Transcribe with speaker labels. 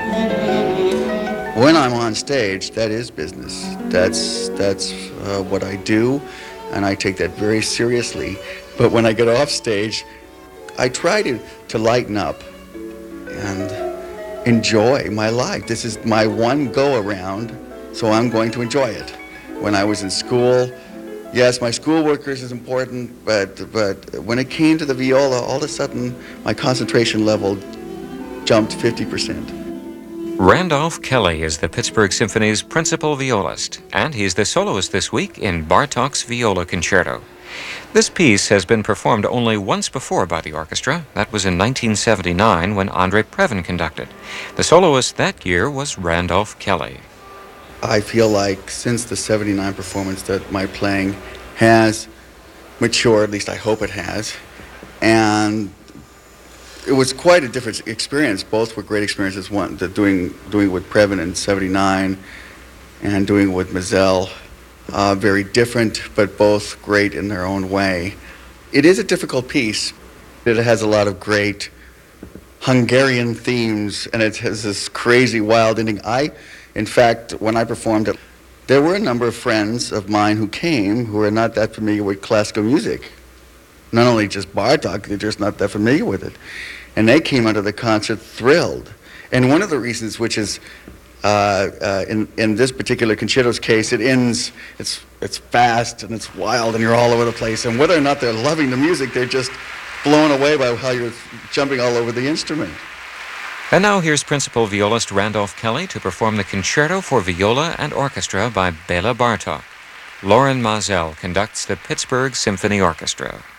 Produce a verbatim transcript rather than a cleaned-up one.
Speaker 1: When I'm on stage, that is business. That's that's uh, what I do, and I take that very seriously. But when I get off stage, I try to, to lighten up and enjoy my life. This is my one go-around, so I'm going to enjoy it. When I was in school, yes, my schoolwork is important, but, but when it came to the viola, all of a sudden my concentration level jumped fifty percent.
Speaker 2: Randolph Kelly is the Pittsburgh Symphony's principal violist, and he's the soloist this week in Bartók's Viola Concerto. This piece has been performed only once before by the orchestra. That was in nineteen seventy-nine when Andre Previn conducted. The soloist that year was Randolph Kelly.
Speaker 1: I feel like since the seventy-nine performance that my playing has matured, at least I hope it has, and it was quite a different experience. Both were great experiences. One, the doing doing with Previn in seventy-nine, and doing with Mazel, uh, very different, but both great in their own way. It is a difficult piece. It has a lot of great Hungarian themes, and it has this crazy, wild ending. I, in fact, when I performed it, there were a number of friends of mine who came who are not that familiar with classical music. Not only just Bartók, they're just not that familiar with it. And they came out of the concert thrilled. And one of the reasons, which is, uh, uh, in, in this particular concerto's case, it ends, it's, it's fast and it's wild and you're all over the place. And whether or not they're loving the music, they're just blown away by how you're jumping all over the instrument.
Speaker 2: And now here's principal violist Randolph Kelly to perform the Concerto for Viola and Orchestra by Béla Bartók. Loren Maazel conducts the Pittsburgh Symphony Orchestra.